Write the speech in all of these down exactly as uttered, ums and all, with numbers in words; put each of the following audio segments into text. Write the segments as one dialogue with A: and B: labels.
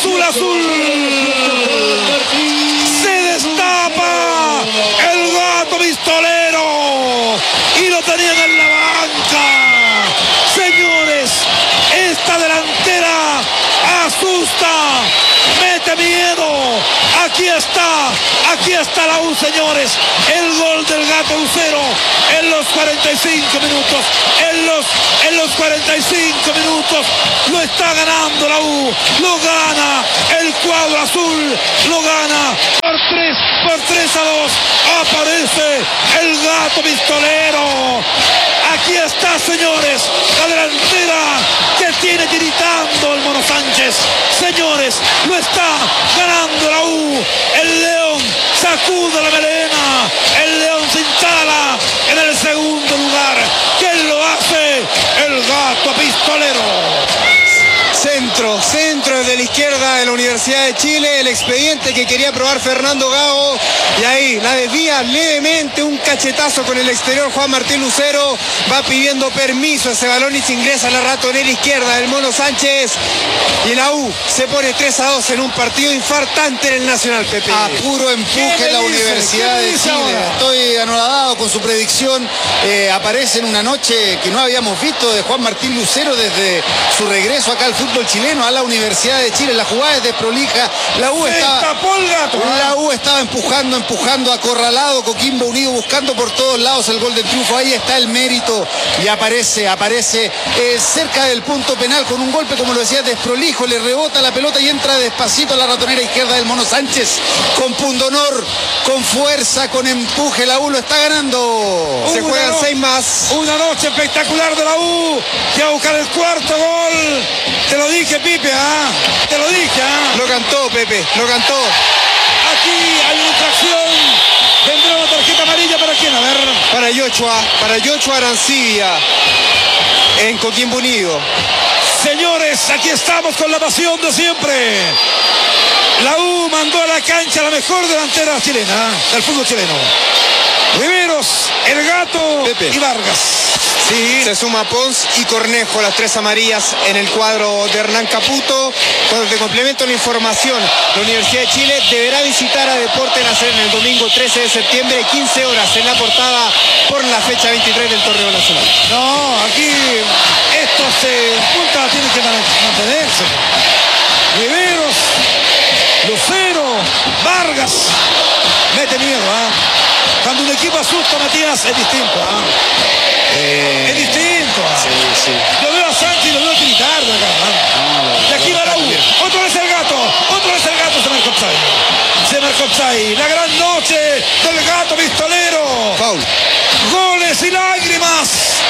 A: Azul, azul. Se destapa el gato pistolero y lo tenían en la banca. Señores, esta delantera asusta, mete miedo. Aquí está, aquí está la U, señores. El gol del gato Lucero en los cuarenta y cinco minutos. En los, en los cuarenta y cinco minutos lo está ganando la U. Lo gana el cuadro azul. Lo gana por tres, por tres a dos. Aparece el gato pistolero. Aquí está, señores, la delantera que tiene tiritando el Mono Sánchez. Señores, lo está ganando la U. El León sacude la melena. El León se instala en el segundo lugar. ¿Quién lo hace? El gato pistolero.
B: Centro, centro desde la izquierda de la Universidad de Chile, el expediente que quería probar Fernando Gago, y ahí la desvía levemente, un cachetazo con el exterior. Juan Martín Lucero va pidiendo permiso a ese balón y se ingresa a la ratonera izquierda del Mono Sánchez, y la U se pone tres a dos en un partido infartante en el Nacional, Pepe.
C: A puro empuje la Universidad de Chile. Ahora? Estoy anonadado con su predicción. Eh, aparece en una noche que no habíamos visto de Juan Martín Lucero desde su regreso acá al fútbol chileno, a la Universidad de Chile. La jugada es desprolija. La U estaba,
A: gato,
C: la U estaba empujando, empujando, acorralado. Coquimbo Unido buscando por todos lados el gol del triunfo. Ahí está el mérito y aparece, aparece eh, cerca del punto penal con un golpe, como lo decía, desprolijo. Le rebota la pelota y entra despacito a la ratonera izquierda del Mono Sánchez. Con pundonor, con fuerza, con empuje. La U lo está ganando.
B: Se juegan no, seis más.
A: Una noche espectacular de la U, que va a buscar el cuarto gol. Te lo dije, Pipe, ¿ah? Te lo dije, ¿ah?
B: Lo cantó, Pepe, lo cantó.
A: Aquí hay una infracción. Vendrá una tarjeta amarilla para quién, a ver.
B: Para Yochoa, para Yochoa Arancibia, en Coquimbo Unido.
A: Señores, aquí estamos con la pasión de siempre. La U mandó a la cancha la mejor delantera chilena, del fútbol chileno. Riveros, El Gato, Pepe y Vargas.
B: Sí, se suma Pons y Cornejo, las tres amarillas en el cuadro de Hernán Caputo. Cuando te complemento la información, la Universidad de Chile deberá visitar a Deportes La Serena el domingo trece de septiembre, quince horas, en la portada por la fecha veintitrés del torneo nacional.
A: No, aquí estos eh, puntas tienen que mantenerse. Riveros, Lucero, Vargas, mete miedo, ¿ah? ¿eh? Cuando un equipo asusta, Matías, es distinto, ¿ah? ¿eh? Eh, es distinto. ¿ah?
C: Sí, sí.
A: Yo veo a Sánchez y lo veo gritar de acá. ¿ah? Y aquí va la U. Otro vez el gato. Otro vez el gato. Se marcó Psay. Se marcó Psay. La gran noche del gato pistolero.
C: Foul.
A: Goles y lágrimas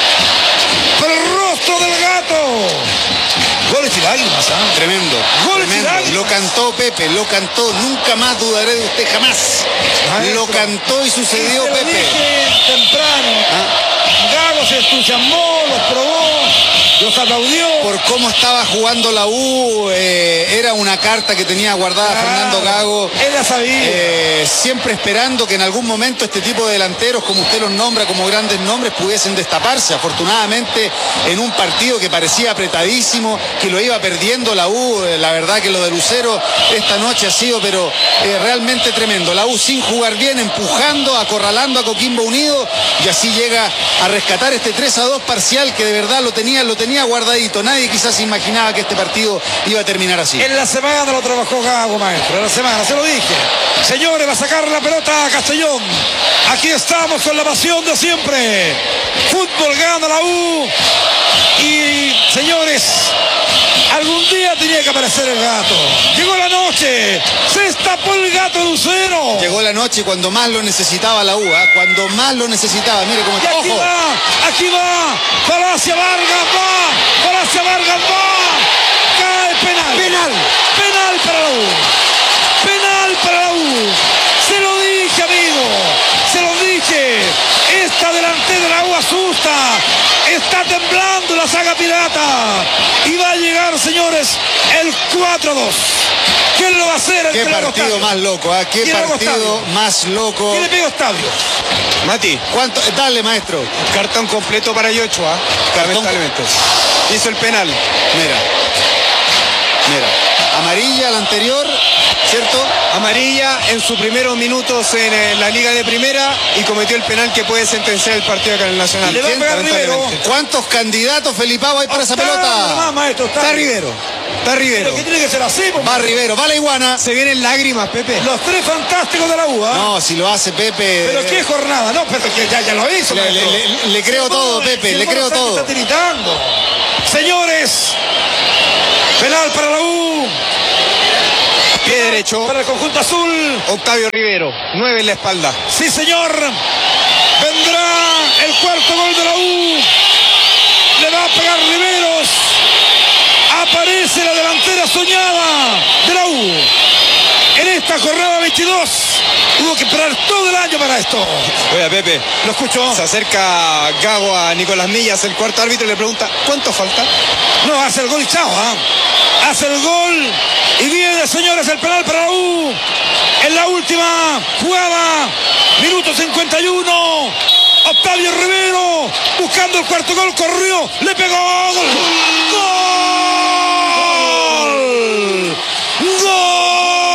A: por el rostro del gato. Goles y lágrimas, ¿ah? ¿eh?
C: Tremendo.
A: Goles
C: tremendo.
A: y lágrimas.
C: Lo cantó Pepe, lo cantó. Nunca más dudaré de usted, jamás. Maestro. Lo cantó y sucedió,
A: y
C: Pepe.
A: Dije temprano.
C: ¿Ah?
A: Gago se entusiasmó, los probó, los aplaudió.
C: Por cómo estaba jugando la U, eh, era una carta que tenía guardada claro, Fernando Gago.
A: Él la sabía.
C: Eh, siempre esperando que en algún momento este tipo de delanteros, como usted los nombra como grandes nombres, pudiesen destaparse. Afortunadamente, en un partido que parecía apretadísimo, que lo iba perdiendo la U, eh, la verdad que lo de Lucero esta noche ha sido pero eh, realmente tremendo. La U sin jugar bien, empujando, acorralando a Coquimbo Unido, y así llega a rescatar este tres a dos parcial que de verdad lo tenía, lo tenía guardadito. Nadie quizás imaginaba que este partido iba a terminar así.
A: En la semana lo trabajó Gago, maestro. En la semana, se lo dije. Señores, va a sacar la pelota a Castellón. Aquí estamos con la pasión de siempre. Fútbol gana la U. Y, señores, algún día tenía que aparecer el gato. Llegó la noche. Se destapó el gato Lucero.
C: Llegó la noche cuando más lo necesitaba la U, ¿eh? Cuando más lo necesitaba. Mire cómo está.
A: Aquí va, aquí va. Palacio Vargas va. Palacio Vargas va. Cae penal.
C: Penal.
A: Penal para la U. Penal para la U. Se lo dije, amigo. Se lo dije. Esta delantera de la U asusta. Está temblando la saga pirata. Y va a llegar, señores, el cuatro a dos. ¿Quién lo va a hacer?
C: Qué partido más loco, ¿eh? Qué partido más loco.
A: ¿Quién le pegó Estadio?
B: Mati,
C: ¿cuánto? Dale, maestro.
B: Cartón completo para Yochoa, ¿eh? Lamentablemente. Hizo el penal.
C: Mira. Mira. Amarilla la anterior, ¿cierto?
B: Amarilla en sus primeros minutos en eh, la Liga de Primera y cometió el penal que puede sentenciar el partido acá en el Nacional.
A: Le va a pegar Rivero.
C: ¿Cuántos candidatos, Felipao, hay para esa
A: Está,
C: pelota?
A: nomás, maestro, está.
B: Está Rivero. Está Rivero.
A: Pero que tiene que ser así, porque
C: Va Rivero, va la iguana.
B: Se vienen lágrimas, Pepe.
A: los tres fantásticos de la U, ¿eh?
C: No, si lo hace Pepe.
A: Pero qué jornada, no, pero que ya, ya lo hizo.
C: Le, le, le, le creo todo, Pepe, le creo todo.
A: Está tiritando. Señores, penal para la U.
B: Pie derecho.
A: Para el conjunto azul.
B: Octavio Rivero. Nueve en la espalda.
A: Sí, señor. Vendrá el cuarto gol de la U. Le va a pegar Riveros. Aparece la delantera soñada de la U. En esta jornada veintidós. Hubo que esperar todo el año para esto.
B: Oiga, Pepe.
A: Lo escucho.
B: Se acerca Gago a Nicolás Millas, el cuarto árbitro, y le pregunta, ¿cuánto falta?
A: No, hace el gol y chao, ¿eh? Hace el gol y viene, señores, el penal para la U. En la última jugada, minuto cincuenta y uno. Octavio Rivero buscando el cuarto gol, corrió, le pegó. ¡Gol! ¡Gol! ¡Gol!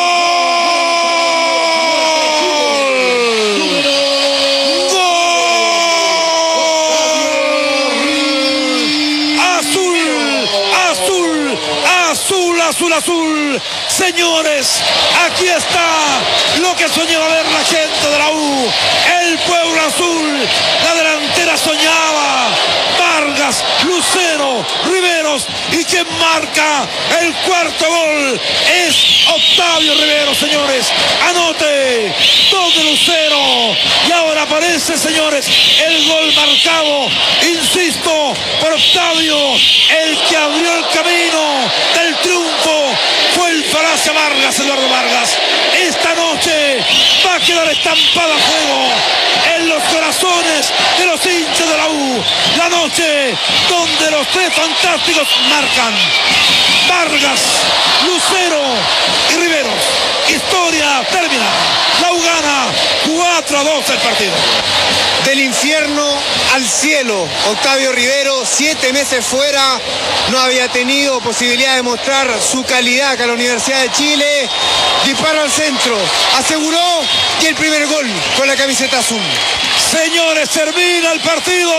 A: Azul, azul, señores, aquí está lo que soñaba ver la gente de la U, el pueblo azul, la delantera soñaba, Vargas, Lucero, Riveros, y quien marca el cuarto gol es Octavio Rivero, señores, anote, dos de Lucero, y ahora aparece, señores, el gol marcado, insisto, por Octavio, el que abrió el camino del triunfo fue el Palacio Vargas, Eduardo Vargas. Esta noche va a quedar estampada a fuego en los corazones de los hinchas de la U. La noche donde los tres fantásticos marcan. Vargas, Lucero y Riveros. Historia termina. La U gana cuatro a dos el partido.
B: Del infierno al cielo, Octavio Rivero, siete meses fuera, no había tenido posibilidad de mostrar su calidad acá a la Universidad de Chile. Disparo al centro, aseguró que el primer gol con la camiseta azul.
A: Señores, termina el partido.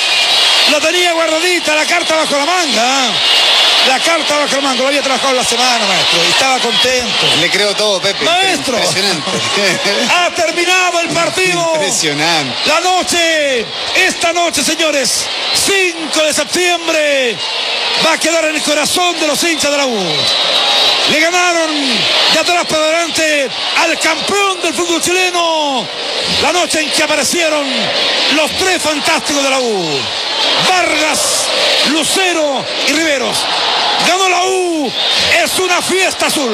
A: Lo tenía guardadita, la carta bajo la manga. La carta bajo la manga, lo había trabajado la semana, maestro, y estaba contento.
C: Le creo todo, Pepe.
A: Maestro,
C: impresionante.
A: Ha terminado el partido.
C: Impresionante.
A: La noche, esta noche, señores, cinco de septiembre, va a quedar en el corazón de los hinchas de la U. Le ganaron de atrás para adelante al campeón del fútbol chileno. La noche en que aparecieron los tres fantásticos de la U. Vargas, Lucero y Riveros. Ganó la U. Es una fiesta azul.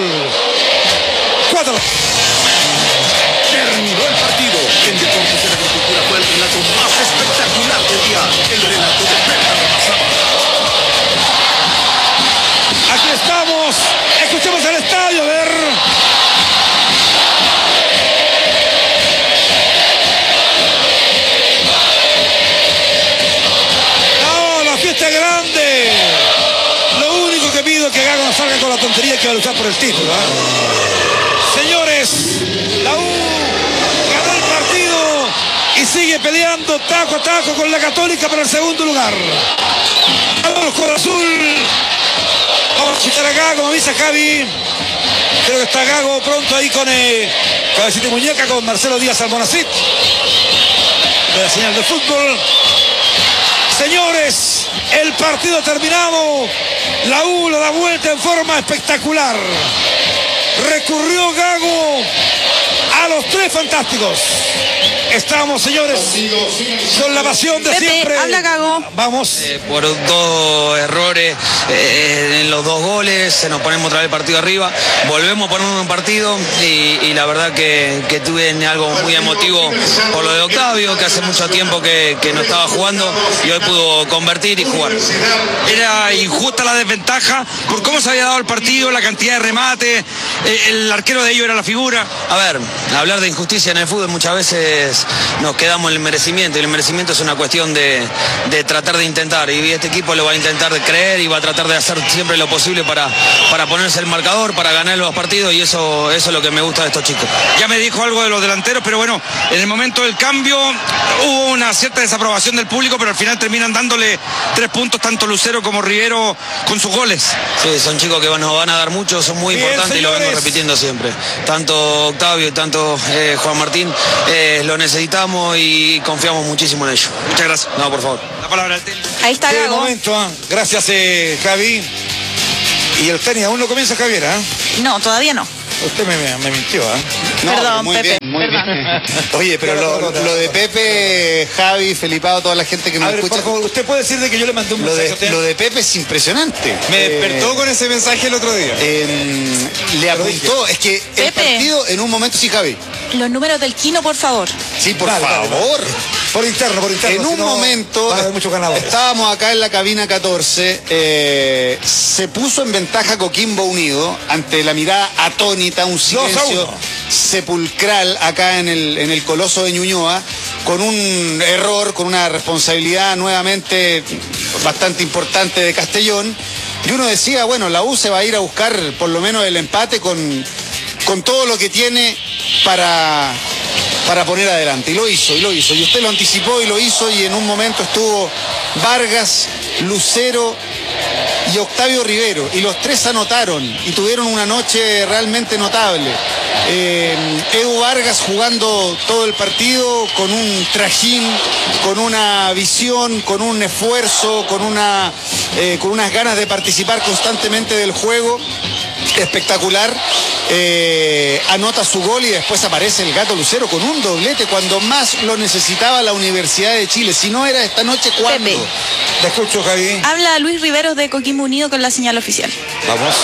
A: Cuatro.
D: Terminó el partido. En Deportes de la Agricultura fue el relato más espectacular del día. El relato de Berta Ramazaba.
A: Aquí estamos. Escuchemos el estadio. A ver. No, la fiesta es grande. Lo único que pido es que Gago no salga con la tontería que va a luchar por el título, ¿eh? Señores, la U ganó el partido y sigue peleando taco a taco con la Católica para el segundo lugar. Vamos con Azul. Vamos a citar a Gago, como avisa Javi. Creo que está Gago pronto ahí con eh, Cabecita y Muñeca, con Marcelo Díaz Almonacid. De la señal de fútbol. Señores, el partido terminado. La U lo da vuelta en forma espectacular. Recurrió Gago a los tres fantásticos. Estamos, señores, con la pasión de
E: Pepe,
A: siempre.
E: habla Gago.
A: Vamos.
F: Eh, por dos errores eh, en los dos goles, se nos ponemos otra vez el partido arriba, volvemos a ponernos un partido y, y la verdad que, que tuve algo muy emotivo por lo de Octavio, que hace mucho tiempo que, que no estaba jugando y hoy pudo convertir y jugar.
G: Era injusta la desventaja por cómo se había dado el partido, la cantidad de remates, eh, el arquero de ellos era la figura.
F: A ver, hablar de injusticia en el fútbol muchas veces veces nos quedamos en el merecimiento, y el merecimiento es una cuestión de, de tratar de intentar, y este equipo lo va a intentar de creer y va a tratar de hacer siempre lo posible para, para ponerse el marcador, para ganar los partidos, y eso, eso es lo que me gusta de estos chicos.
G: Ya me dijo algo de los delanteros, pero bueno, en el momento del cambio hubo una cierta desaprobación del público, pero al final terminan dándole tres puntos tanto Lucero como Rivero con sus goles.
F: Sí, son chicos que nos van a dar mucho, son muy
A: Bien,
F: importantes,
A: señores.
F: y lo vengo repitiendo siempre. Tanto Octavio y tanto eh, Juan Martín eh, lo necesitamos y confiamos muchísimo en ellos.
G: Muchas gracias.
F: No, por favor.
G: La palabra del técnico.
E: Ahí está
A: Qué
E: Gago.
A: momento, ¿ah? Gracias, eh, Javi. Y el tenis aún no comienza, Javier, ¿ah?
E: No, todavía no.
A: Usted me, me, me mintió, ¿ah?
C: No,
E: Perdón,
C: muy
E: Pepe,
C: bien, muy
E: perdón.
C: bien. Oye, pero lo, lo de Pepe, Javi, Felipao, toda la gente que
A: A
C: nos
A: ver,
C: escucha,
A: por favor, ¿usted puede decir de que yo le mandé un
C: lo
A: mensaje a
C: de,
A: usted?
C: lo de Pepe es impresionante.
B: Me
C: Eh,
B: despertó con ese mensaje el otro día.
C: eh, le apuntó, es que el
E: Pepe.
C: partido en un momento, sí, Javi.
E: Los números del Kino, por favor.
C: Sí, por
A: Dale, dale,
C: favor.
A: dale. Por interno, por interno.
C: En
A: si
C: un
A: no,
C: momento,
A: va a haber muchos ganadores.
C: estábamos acá en la cabina catorce, eh, se puso en ventaja Coquimbo Unido ante la mirada atónita, un silencio
A: uno.
C: sepulcral acá en el, en el Coloso de Ñuñoa, con un error, con una responsabilidad nuevamente bastante importante de Castellón. Y uno decía, bueno, la U se va a ir a buscar por lo menos el empate con, con todo lo que tiene para... para poner adelante, y lo hizo, y lo hizo, y usted lo anticipó y lo hizo, y en un momento estuvo Vargas, Lucero y Octavio Rivero, y los tres anotaron y tuvieron una noche realmente notable. Eh, Edu Vargas jugando todo el partido con un trajín, con una visión, con un esfuerzo, con, una, eh, con unas ganas de participar constantemente del juego. Espectacular. Eh, anota su gol y después aparece el Gato Lucero con un doblete cuando más lo necesitaba la Universidad de Chile. Si no era esta noche, ¿cuándo?
E: Pepe.
A: Te escucho, Javi.
E: Habla Luis Riveros de Coquimbo Unido con la señal oficial.
A: Vamos.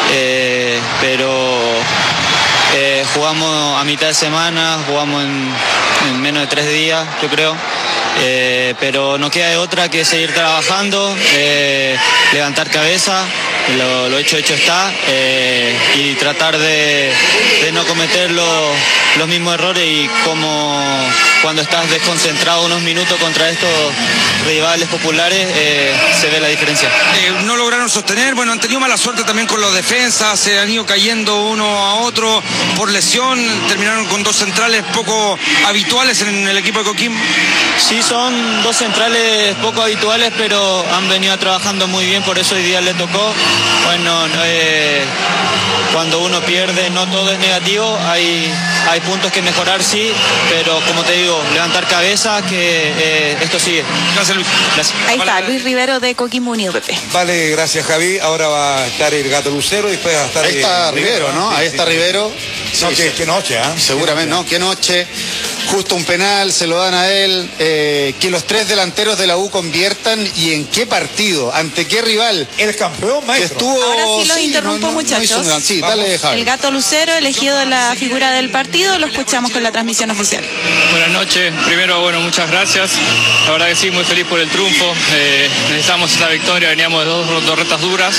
H: Eh, pero eh, jugamos a mitad de semana, jugamos en, en menos de tres días, yo creo. Eh, pero no queda de otra que seguir trabajando, eh, levantar cabeza, lo, lo hecho hecho está, eh, y tratar de, de no cometer los, los mismos errores, y como cuando estás desconcentrado unos minutos contra estos rivales populares, eh, se ve la diferencia.
G: Eh, no lograron sostener, bueno, han tenido mala suerte también con los defensas, se han ido cayendo uno a otro por lesión, terminaron con dos centrales poco habituales en el equipo de Coquimbo.
H: Sí, son dos centrales poco habituales, pero han venido trabajando muy bien, por eso hoy día le tocó. Bueno, eh, cuando uno pierde no todo es negativo, hay, hay puntos que mejorar, sí, pero como te digo, levantar cabeza, que eh, esto sigue.
G: Gracias, Luis.
H: Gracias.
E: Ahí está Luis Riveros de Coquimbo Unido, Pepe.
A: Vale, gracias, Javi. Ahora va a estar el Gato Lucero y después va a estar...
C: Ahí está
A: eh,
C: Rivero, ¿no?
A: Sí,
C: Ahí
A: sí,
C: está
A: sí.
C: Rivero.
A: No,
C: Sí,
A: qué,
C: sí.
A: qué noche, ¿ah?
C: Seguramente, ¿no? Qué noche. Justo un penal, se lo dan a él. Eh, que los tres delanteros de la U conviertan, y en qué partido, ante qué rival.
A: El campeón,
C: Que
A: maestro.
C: estuvo.
E: Ahora sí los
C: no,
E: interrumpo,
C: no, no
E: muchachos.
C: hizo un gran- sí,
A: Vamos.
C: dale, Javi.
E: El Gato Lucero, elegido la figura del partido, lo escuchamos con la transmisión oficial.
I: Buenas noches. Primero, bueno, muchas gracias. La verdad que sí, muy feliz por el triunfo. Eh, necesitamos esta victoria, veníamos de dos, dos retas duras.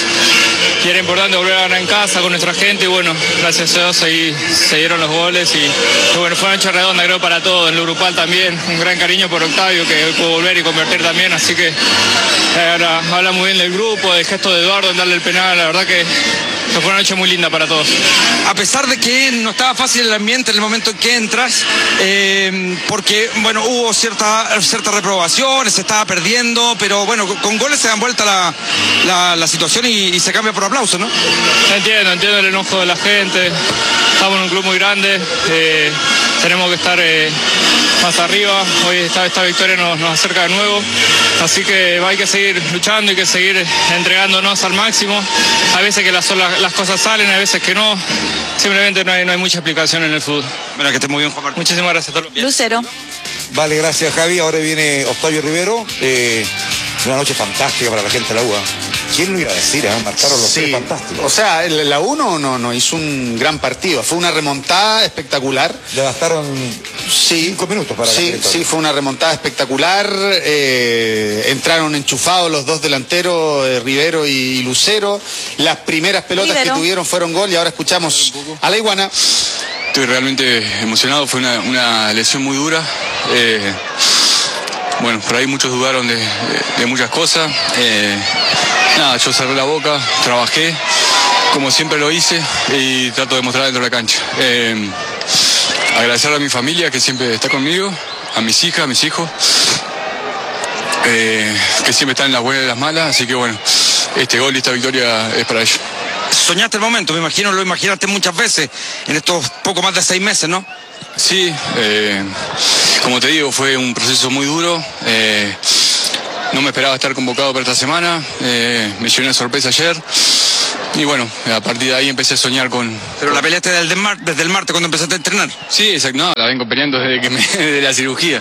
I: Y era importante volver a ganar en casa con nuestra gente. Y bueno, gracias a Dios ahí se dieron los goles. Y, y bueno, fue una noche redonda, creo, para todos. En lo grupal también. Un gran cariño por Octavio, que hoy pudo volver y convertir también. Así que eh, ahora habla muy bien del grupo, del gesto de Eduardo en darle el penal. La verdad que que fue una noche muy linda para todos.
G: A pesar de que no estaba fácil el ambiente en el momento en que entras, eh, porque bueno, hubo cierta, cierta reprobación, se estaba perdiendo, pero bueno, con, con goles se dan vuelta la, la, la situación y, y se cambia por aplauso, ¿no?
I: Entiendo, entiendo el enojo de la gente. Estamos en un club muy grande, eh, tenemos que estar eh, más arriba. Hoy esta, esta victoria nos, nos acerca de nuevo, así que hay que seguir luchando, hay que seguir entregándonos al máximo. A veces que las, las cosas salen, a veces que no. Simplemente no hay, no hay mucha explicación en el fútbol.
G: Mira, que esté muy bien, Juan Martín.
I: Muchísimas gracias a todos.
E: Lucero.
A: Vale, gracias, Javi. Ahora viene Octavio Rivero. Eh, una noche fantástica para la gente de la U. ¿Eh? ¿Quién lo iba a decir? Eh? Marcaron los
C: Sí,
A: tres fantásticos.
C: o sea, el- la uno no, no hizo un gran partido, fue una remontada espectacular.
A: Le bastaron
C: Sí,
A: cinco minutos para
C: sí,
A: ganar.
C: sí, fue una remontada espectacular. eh, entraron enchufados los dos delanteros, eh, Rivero y Lucero. Las primeras pelotas
E: Rivero.
C: que tuvieron fueron gol, y ahora escuchamos a la iguana.
J: estoy realmente emocionado, fue una, una lesión muy dura. Eh, bueno, por ahí muchos dudaron de, de, de muchas cosas. Eh, nada, yo cerré la boca, trabajé, como siempre lo hice, y trato de mostrar dentro de la cancha. Eh, agradecerle a mi familia que siempre está conmigo, a mis hijas, a mis hijos, eh, que siempre están en las buenas y las malas, así que bueno, este gol y esta victoria es para ellos.
G: Soñaste el momento, me imagino, lo imaginaste muchas veces en estos poco más de seis meses, ¿no?
J: Sí, eh, como te digo, fue un proceso muy duro. Eh, no me esperaba estar convocado para esta semana, eh, me llevé una sorpresa ayer. Y bueno, a partir de ahí empecé a soñar con...
G: Pero la peleaste desde el, mar, desde el martes cuando empezaste a entrenar.
J: Sí, exacto, no, la vengo peleando desde que me, de la cirugía.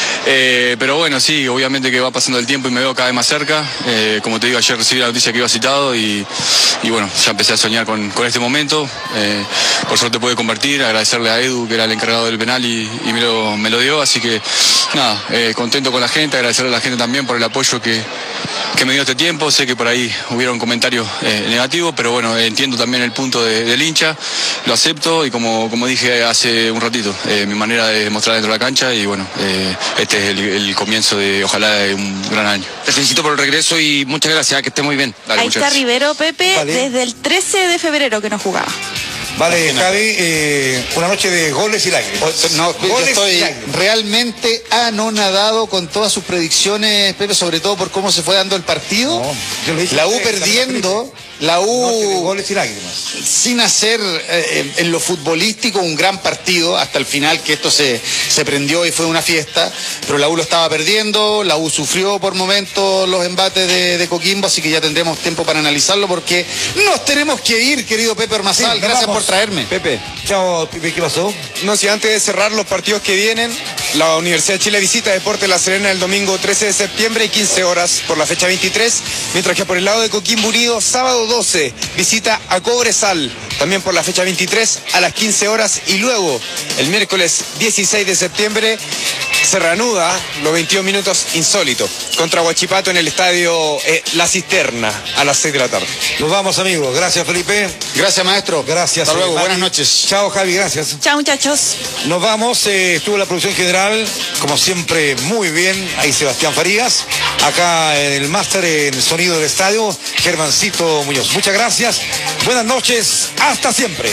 J: Eh, pero bueno, sí, obviamente que va pasando el tiempo y me veo cada vez más cerca. Eh, como te digo, ayer recibí la noticia que iba citado y, y bueno, ya empecé a soñar con, con este momento. Eh, por suerte pude convertir, agradecerle a Edu, que era el encargado del penal y, y me, lo, me lo dio. Así que nada, eh, contento con la gente, agradecerle a la gente también por el apoyo que, que me dio este tiempo. Sé que por ahí hubieron comentarios eh, negativos, pero bueno, entiendo también el punto de, del hincha, lo acepto y como, como dije hace un ratito, eh, mi manera de mostrar dentro de la cancha y bueno, eh, este es el, el comienzo de, ojalá, de un gran año.
G: Te felicito por el regreso y muchas gracias, que esté muy bien.
E: Dale, ahí está gracias. Rivero, Pepe, vale. Desde el trece de febrero que no jugaba.
A: Vale, Javi, eh, una noche de goles y lágrimas.
C: No,
A: goles
C: yo estoy
A: y lágrimas.
C: realmente anonadado con todas sus predicciones, Pepe, sobre todo por cómo se fue dando el partido. No, yo le dije la U perdiendo, la U
A: goles y lágrimas.
C: Sin hacer eh, en lo futbolístico un gran partido hasta el final, que esto se, se prendió y fue una fiesta, pero la U lo estaba perdiendo, la U sufrió por momentos los embates de, de Coquimbo, así que ya tendremos tiempo para analizarlo porque nos tenemos que ir, querido Pepe Ormazal. Sí, gracias vamos. por traerme.
A: Pepe. Chao, Pepe, ¿qué pasó?
B: No, si antes de cerrar los partidos que vienen, la Universidad de Chile visita Deportes La Serena el domingo trece de septiembre y quince horas por la fecha veintitrés, mientras que por el lado de Coquimbo Unido, sábado doce, visita a Cobresal, también por la fecha veintitrés a las quince horas, y luego el miércoles dieciséis de septiembre se reanuda los veintidós minutos insólito contra Huachipato en el estadio eh, La Cisterna a las seis de la tarde.
A: Nos vamos, amigos. Gracias, Felipe.
C: Gracias, maestro.
A: Gracias.
C: Hasta luego.
A: Mari.
C: Buenas noches.
A: Chao, Javi. Gracias.
E: Chao, muchachos.
A: Nos vamos. Eh, estuvo la producción general, como siempre, muy bien. Ahí Sebastián Farías. Acá en el máster en el sonido del estadio, Germancito Muñoz. Muchas gracias. Buenas noches. Hasta siempre.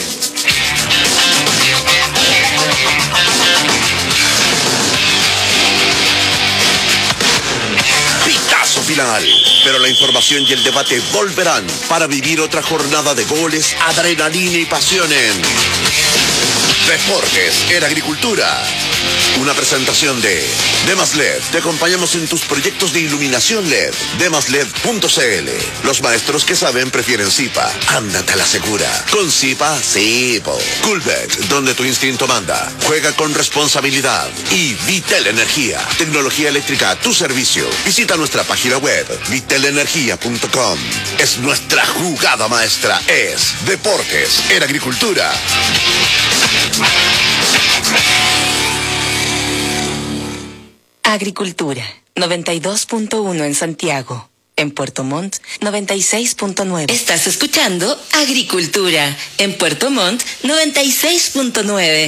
D: Pitazo final, pero la información y el debate volverán para vivir otra jornada de goles, adrenalina y pasión en Deportes en Agricultura. Una presentación de Demas L E D. Te acompañamos en tus proyectos de iluminación L E D. demas led punto c l. Los maestros que saben prefieren Zipa. Ándate a la segura. Con Zipa, sí, po. Coolbet, donde tu instinto manda. Juega con responsabilidad. Y Vitel Energía. Tecnología eléctrica a tu servicio. Visita nuestra página web, vitel energía punto com. Es nuestra jugada maestra. Es Deportes en Agricultura.
K: Agricultura, noventa y dos punto uno en Santiago. En Puerto Montt, noventa y seis punto nueve. Estás escuchando Agricultura. En Puerto Montt, noventa y seis punto nueve.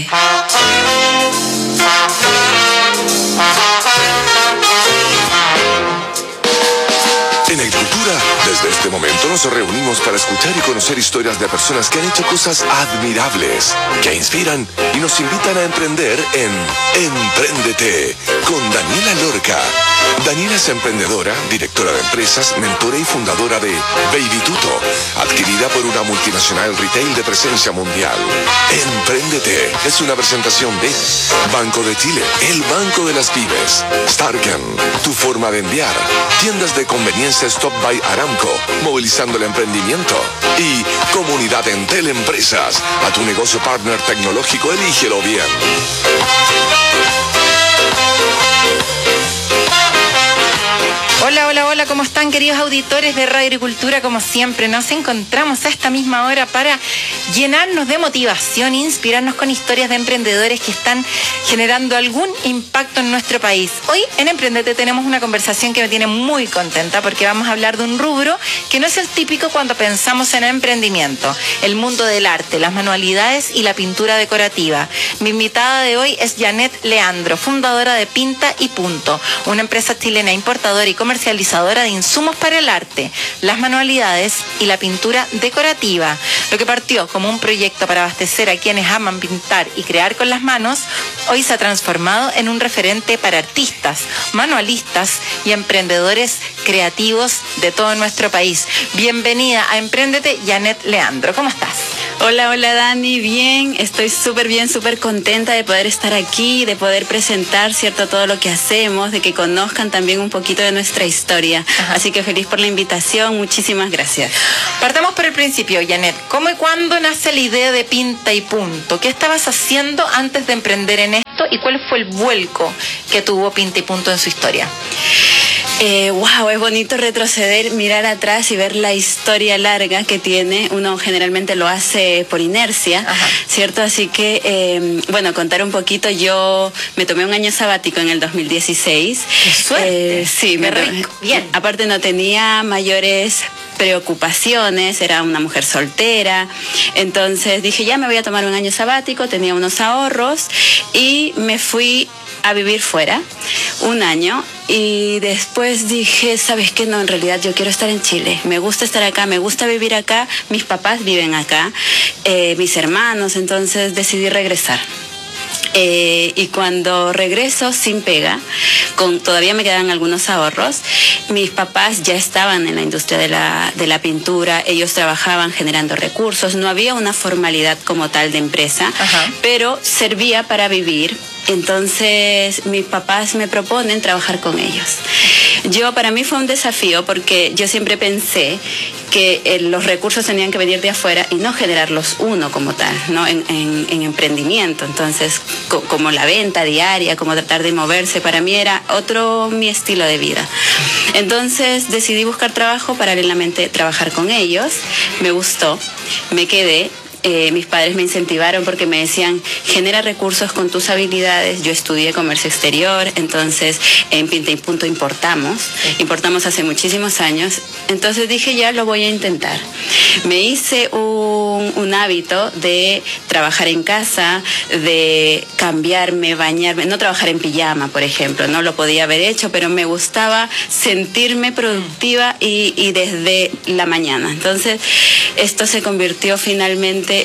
L: En Agricultura, desde este momento nos reunimos para escuchar y conocer historias de personas que han hecho cosas admirables, que inspiran y nos invitan a emprender en Empréndete con Daniela Lorca. Daniela es emprendedora, directora de empresas, mentora y fundadora de Baby Tuto, adquirida por una multinacional retail de presencia mundial. Empréndete es una presentación de Banco de Chile, el banco de las pymes. Starken, tu forma de enviar. Tiendas de conveniencia Stop by Aramco, movilizando el emprendimiento. Y Comunidad Entel Empresas, a tu negocio partner tecnológico, elígelo bien.
M: Hola, hola, hola, ¿cómo están, queridos auditores de Radio Agricultura? Como siempre, nos encontramos a esta misma hora para llenarnos de motivación, inspirarnos con historias de emprendedores que están generando algún impacto en nuestro país. Hoy en Emprendete tenemos una conversación que me tiene muy contenta porque vamos a hablar de un rubro que no es el típico cuando pensamos en emprendimiento: el mundo del arte, las manualidades y la pintura decorativa. Mi invitada de hoy es Janet Leandro, fundadora de Pinta y Punto, una empresa chilena importadora y comercializadora de insumos para el arte, las manualidades y la pintura decorativa. Lo que partió como un proyecto para abastecer a quienes aman pintar y crear con las manos, hoy se ha transformado en un referente para artistas, manualistas y emprendedores creativos de todo nuestro país. Bienvenida a Emprendete, Janet Leandro. ¿Cómo estás?
N: Hola, hola Dani, bien, estoy súper bien, súper contenta de poder estar aquí, de poder presentar, cierto, todo lo que hacemos, de que conozcan también un poquito de nuestra historia. Ajá. Así que feliz por la invitación, muchísimas gracias.
M: Partamos por el principio, Janet. ¿Cómo y cuándo nace la idea de Pinta y Punto? ¿Qué estabas haciendo antes de emprender en esto y cuál fue el vuelco que tuvo Pinta y Punto en su historia?
N: Eh, wow, es bonito retroceder, mirar atrás y ver la historia larga que tiene. Uno generalmente lo hace por inercia, ajá, ¿cierto? Así que, eh, bueno, contar un poquito. Yo me tomé un año sabático en el dos mil dieciséis.
M: ¡Qué suerte!
N: Eh, sí, me tomé.
M: Bien.
N: Aparte no tenía mayores preocupaciones, era una mujer soltera, entonces dije, ya me voy a tomar un año sabático, tenía unos ahorros y me fui a vivir fuera un año. Y después dije, ¿sabes qué? No, en realidad yo quiero estar en Chile. Me gusta estar acá, me gusta vivir acá. Mis papás viven acá, eh, mis hermanos, entonces decidí regresar. Eh, y cuando regreso sin pega, con, todavía me quedan algunos ahorros. Mis papás ya estaban en la industria de la, de la pintura, ellos trabajaban generando recursos, no había una formalidad como tal de empresa, ajá, pero servía para vivir. Entonces mis papás me proponen trabajar con ellos. Yo, para mí fue un desafío porque yo siempre pensé que eh, los recursos tenían que venir de afuera y no generarlos uno como tal, ¿no? En, en, en emprendimiento. Entonces, co como la venta diaria, como tratar de moverse, para mí era otro mi estilo de vida. Entonces decidí buscar trabajo, paralelamente trabajar con ellos. Me gustó, me quedé. Eh, mis padres me incentivaron porque me decían, genera recursos con tus habilidades. Yo estudié comercio exterior, entonces en Pinta y Punto importamos, importamos hace muchísimos años, entonces dije, ya lo voy a intentar. Me hice un, un hábito de trabajar en casa, de cambiarme, bañarme, no trabajar en pijama, por ejemplo, no lo podía haber hecho, pero me gustaba sentirme productiva y, y desde la mañana. Entonces esto se convirtió finalmente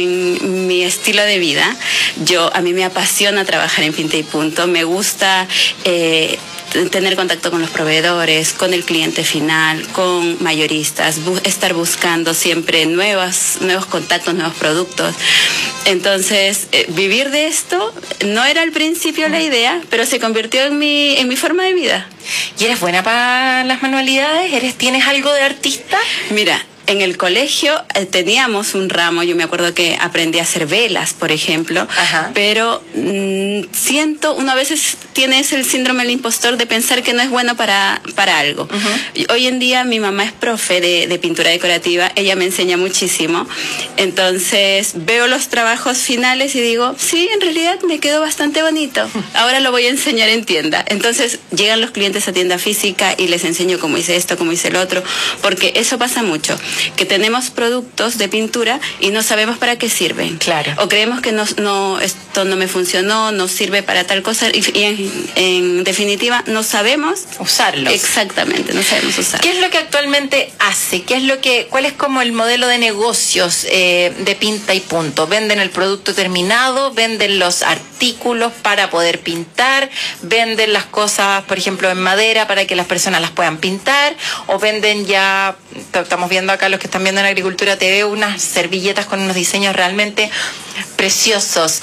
N: en mi estilo de vida. Yo, a mí me apasiona trabajar en Pinta y Punto, me gusta eh, tener contacto con los proveedores, con el cliente final, con mayoristas, bu estar buscando siempre nuevas, nuevos contactos, nuevos productos. Entonces, eh, vivir de esto no era al principio la idea, pero se convirtió en mi, en mi forma de vida.
M: ¿Y eres buena para las manualidades? ¿Eres, ¿Tienes algo de artista?
N: Mira, en el colegio eh, teníamos un ramo, yo me acuerdo que aprendí a hacer velas, por ejemplo, ajá, pero mmm, siento, uno a veces tiene ese el síndrome del impostor de pensar que no es bueno para, para algo. Uh-huh. Hoy en día mi mamá es profe de, de pintura decorativa, ella me enseña muchísimo, entonces veo los trabajos finales y digo, sí, en realidad me quedó bastante bonito, ahora lo voy a enseñar en tienda. Entonces llegan los clientes a tienda física y les enseño cómo hice esto, cómo hice el otro, porque eso pasa mucho, que tenemos productos de pintura y no sabemos para qué sirven.
M: Claro.
N: O creemos que no, no, esto no me funcionó, no sirve para tal cosa y, y en, en definitiva no sabemos
M: usarlos.
N: Exactamente, no sabemos usarlos.
M: ¿Qué es lo que actualmente hace? ¿Qué es lo que, cuál es como el modelo de negocios eh, de Pinta y Punto? ¿Venden el producto terminado? ¿Venden los artículos para poder pintar? ¿Venden las cosas, por ejemplo, en madera para que las personas las puedan pintar? ¿O venden ya, estamos viendo acá los que están viendo en Agricultura T V, unas servilletas con unos diseños realmente preciosos?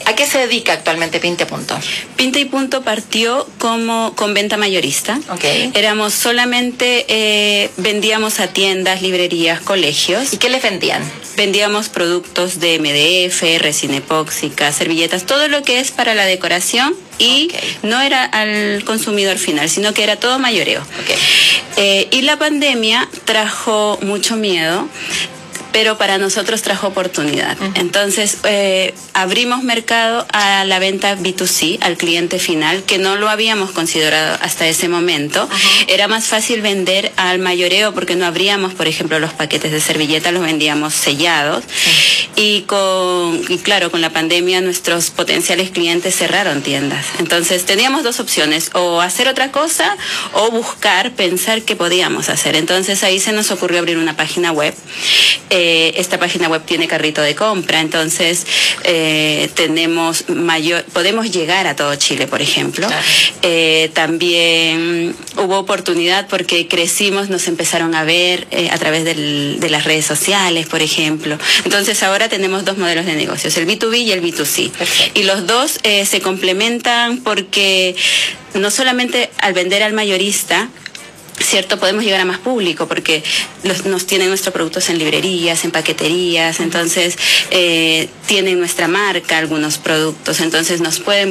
M: ¿A qué se dedica actualmente Pinta y Punto?
N: Pinta y Punto partió como con venta mayorista.
M: Okay.
N: Éramos solamente, eh, vendíamos a tiendas, librerías, colegios.
M: ¿Y qué les vendían?
N: Vendíamos productos de M D F, resina epóxica, servilletas, todo lo que es para la decoración y okay. no era al consumidor final, sino que era todo mayoreo.
M: Okay.
N: Eh, y la pandemia trajo mucho miedo, pero para nosotros trajo oportunidad. Uh-huh. Entonces, eh, abrimos mercado a la venta B dos C, al cliente final, que no lo habíamos considerado hasta ese momento. Uh-huh. Era más fácil vender al mayoreo porque no abríamos, por ejemplo, los paquetes de servilleta, los vendíamos sellados. Uh-huh. Y, con, y claro, con la pandemia nuestros potenciales clientes cerraron tiendas. Entonces, teníamos dos opciones, o hacer otra cosa o buscar, pensar qué podíamos hacer. Entonces, ahí se nos ocurrió abrir una página web. Eh, Esta página web tiene carrito de compra, entonces eh, tenemos mayor, podemos llegar a todo Chile, por ejemplo. Claro. Eh, también hubo oportunidad porque crecimos, nos empezaron a ver eh, a través del, de las redes sociales, por ejemplo. Entonces ahora tenemos dos modelos de negocios, el B dos B y el B dos C. Perfecto. Y los dos eh, se complementan porque no solamente al vender al mayorista, cierto, podemos llegar a más público porque los, nos tienen nuestros productos en librerías, en paqueterías, entonces eh, tienen nuestra marca algunos productos, entonces nos pueden